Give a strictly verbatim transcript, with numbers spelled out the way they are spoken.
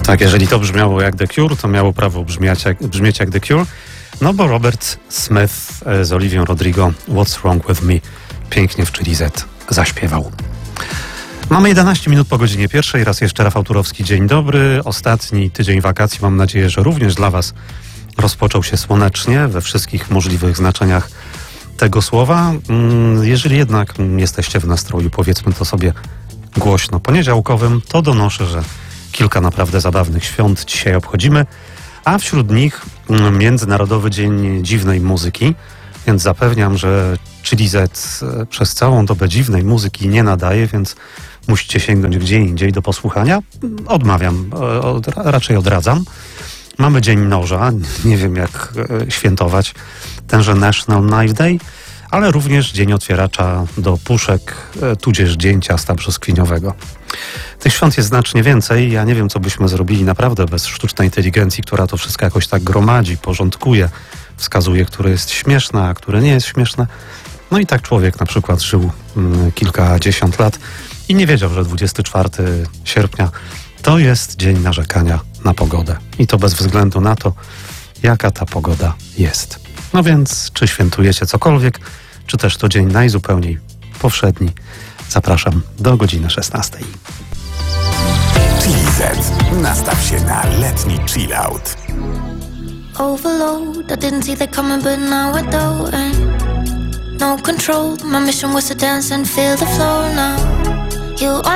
Tak, jeżeli to brzmiało jak The Cure, to miało prawo brzmieć jak, brzmieć jak The Cure. No bo Robert Smith z Olivią Rodrigo What's Wrong With Me pięknie w Chili Z zaśpiewał. Mamy jedenaście minut po godzinie pierwszej. Raz jeszcze Rafał Turowski. Dzień dobry. Ostatni tydzień wakacji. Mam nadzieję, że również dla Was rozpoczął się słonecznie we wszystkich możliwych znaczeniach tego słowa. Jeżeli jednak jesteście w nastroju, powiedzmy to sobie głośno, poniedziałkowym, to donoszę, że kilka naprawdę zabawnych świąt dzisiaj obchodzimy, a wśród nich Międzynarodowy Dzień Dziwnej Muzyki, więc zapewniam, że Chili Z przez całą dobę dziwnej muzyki nie nadaje, więc musicie sięgnąć gdzie indziej do posłuchania. Odmawiam, od, raczej odradzam. Mamy Dzień Noża, nie wiem jak świętować tenże National Knife Day, ale również Dzień Otwieracza do puszek, tudzież Dzień Ciasta Brzoskwiniowego. Tych świąt jest znacznie więcej. Ja nie wiem, co byśmy zrobili naprawdę bez sztucznej inteligencji, która to wszystko jakoś tak gromadzi, porządkuje, wskazuje, które jest śmieszne, a które nie jest śmieszne. No i tak człowiek na przykład żył mm, kilkadziesiąt lat i nie wiedział, że dwudziestego czwartego sierpnia to jest dzień narzekania na pogodę. I to bez względu na to, jaka ta pogoda jest. No więc, czy świętujecie cokolwiek, czy też to dzień najzupełniej powszedni? Zapraszam do godziny szesnastej. Chili Z. Nastaw się na letni chill out. Overload, I didn't see that coming, but now I do. And no control, my mission was to dance and feel the flow now. You